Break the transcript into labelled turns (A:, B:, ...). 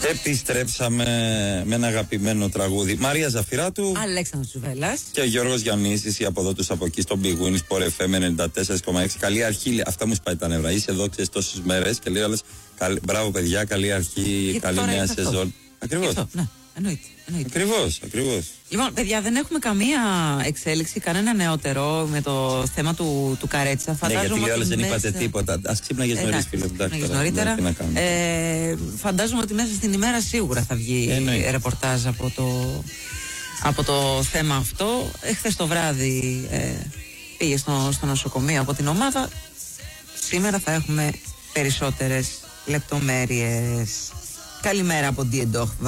A: Επιστρέψαμε με ένα αγαπημένο τραγούδι. Μαρία Ζαφυράτου,
B: Αλέξανδρος Τσουβέλλας
A: και ο Γιώργος Γιαννίσης, από εδώ τους από εκεί στο Big Win Sport FM 94,6. Καλή αρχή, αυτά μου σπάει τα νεύρα. Είσαι εδώ, ξέρεις, τόσες μέρες και λέει όλες μπράβο παιδιά, καλή αρχή,
B: γιατί
A: καλή νέα σεζόν. Ακριβώς.
B: Ναι, εννοείται.
A: Ακριβώς.
B: Λοιπόν, παιδιά, δεν έχουμε καμία εξέλιξη, κανένα νεότερο με το θέμα του Καρέτσα.
A: Φαντάζομαι. Ναι, γιατί άλλες δεν είπατε τίποτα. Ας ξύπναγες νωρίς, φίλε.
B: Νωρίτερα. Φαντάζομαι ότι μέσα στην ημέρα σίγουρα θα βγει ρεπορτάζ από το θέμα αυτό. Χθες το βράδυ πήγε στο νοσοκομείο από την ομάδα. Σήμερα θα έχουμε περισσότερες λεπτομέρειες. Καλημέρα από Διεντόχ.